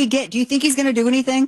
we get? Do you think he's going to do anything?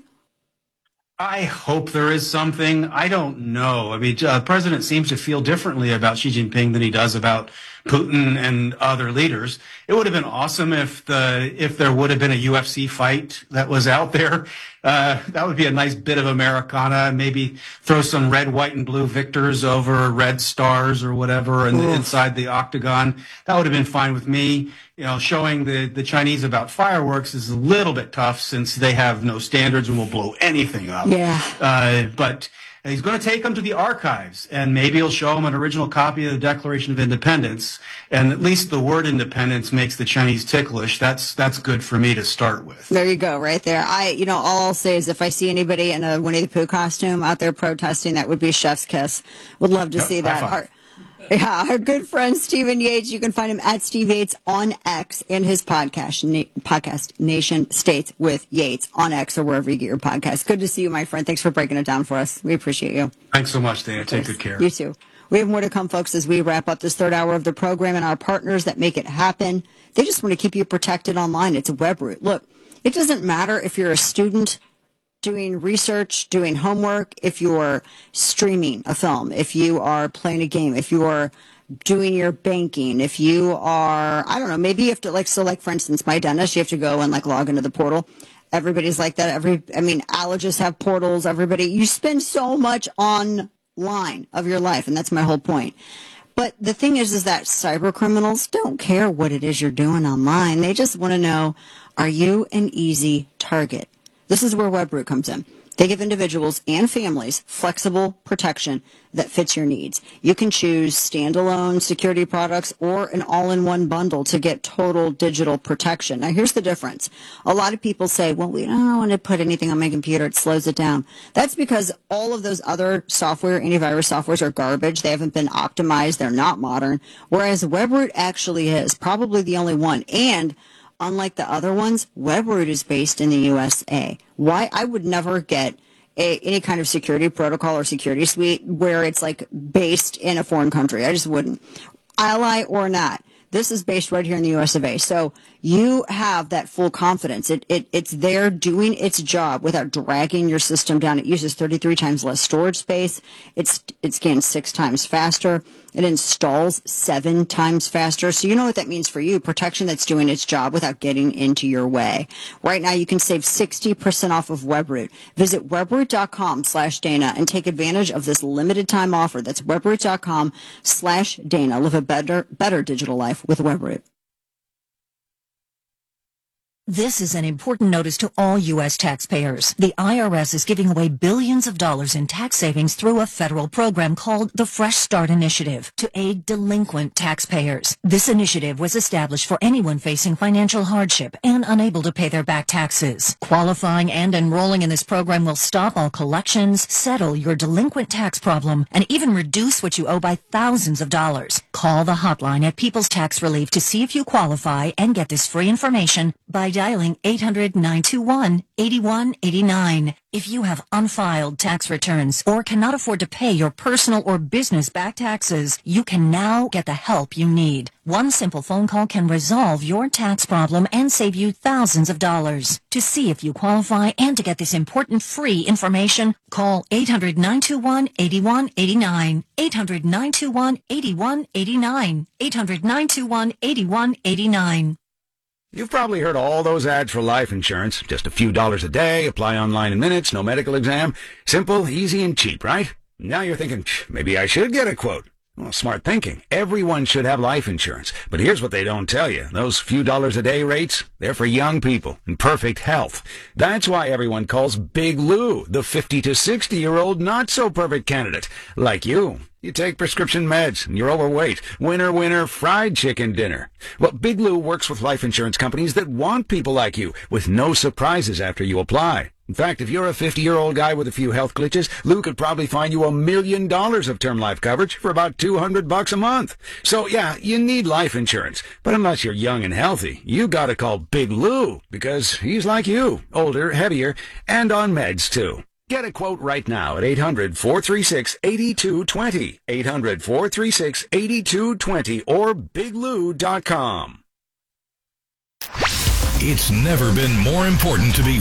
I hope there is something. I don't know. I mean, the president seems to feel differently about Xi Jinping than he does about Putin and other leaders. It would have been awesome if there would have been a UFC fight that was out there. That would be a nice bit of Americana. Maybe throw some red, white, and blue victors over red stars or whatever inside the octagon. That would have been fine with me. You know, showing the Chinese about fireworks is a little bit tough since they have no standards and will blow anything up. Yeah. But he's going to take them to the archives, and maybe he'll show them an original copy of the Declaration of Independence. And at least the word independence makes the Chinese ticklish. That's good for me to start with. There you go, right there. All I'll say is if I see anybody in a Winnie the Pooh costume out there protesting, that would be chef's kiss. Would love to see that. Our good friend Stephen Yates, you can find him at Steve Yates on X and his podcast Nation States with Yates on X or wherever you get your podcast. Good to see you, my friend. Thanks for breaking it down for us. We appreciate you. Thanks so much, Dana. Take good care. You too. We have more to come, folks, as we wrap up this third hour of the program, and our partners that make it happen. They just want to keep you protected online. It's Webroot. Look, it doesn't matter if you're a student doing research, doing homework, if you're streaming a film, if you are playing a game, if you are doing your banking, if you are, I don't know, maybe you have to for instance, my dentist, you have to go and log into the portal. Everybody's like that. Allergists have portals. You spend so much online of your life, and that's my whole point. But the thing is that cyber criminals don't care what it is you're doing online. They just want to know, are you an easy target? This is where Webroot comes in. They give individuals and families flexible protection that fits your needs. You can choose standalone security products or an all-in-one bundle to get total digital protection. Now, here's the difference. A lot of people say, well, we don't want to put anything on my computer. It slows it down. That's because all of those other antivirus softwares are garbage. They haven't been optimized. They're not modern. Whereas Webroot actually is probably the only one. And unlike the other ones, Webroot is based in the USA. Why? I would never get any kind of security protocol or security suite where it's based in a foreign country. I just wouldn't. Ally or not. This is based right here in the US of A. So you have that full confidence. It's there doing its job without dragging your system down. It uses 33 times less storage space. It scans 6 times faster. It installs 7 times faster. So you know what that means for you. Protection that's doing its job without getting into your way. Right now you can save 60% off of Webroot. Visit webroot.com/Dana and take advantage of this limited time offer. That's webroot.com/Dana. Live a better digital life with Webroot. This is an important notice to all U.S. taxpayers. The IRS is giving away billions of dollars in tax savings through a federal program called the Fresh Start Initiative to aid delinquent taxpayers. This initiative was established for anyone facing financial hardship and unable to pay their back taxes. Qualifying and enrolling in this program will stop all collections, settle your delinquent tax problem, and even reduce what you owe by thousands of dollars. Call the hotline at People's Tax Relief to see if you qualify and get this free information by dialing 800-921-8189. If you have unfiled tax returns or cannot afford to pay your personal or business back taxes, you can now get the help you need. One simple phone call can resolve your tax problem and save you thousands of dollars. To see if you qualify and to get this important free information, call 800-921-8189. 800-921-8189. 800-921-8189. You've probably heard all those ads for life insurance. Just a few dollars a day, apply online in minutes, no medical exam. Simple, easy, and cheap, right? Now you're thinking, maybe I should get a quote. Well, smart thinking. Everyone should have life insurance. But here's what they don't tell you. Those few dollars a day rates, they're for young people in perfect health. That's why everyone calls Big Lou the 50 to 60-year-old not-so-perfect candidate, like you. You take prescription meds, and you're overweight. Winner, winner, fried chicken dinner. Well, Big Lou works with life insurance companies that want people like you, with no surprises after you apply. In fact, if you're a 50-year-old guy with a few health glitches, Lou could probably find you $1 million of term life coverage for about $200 a month. So, yeah, you need life insurance. But unless you're young and healthy, you gotta call Big Lou, because he's like you, older, heavier, and on meds, too. Get a quote right now at 800-436-8220, 800-436-8220, or biglou.com. It's never been more important to be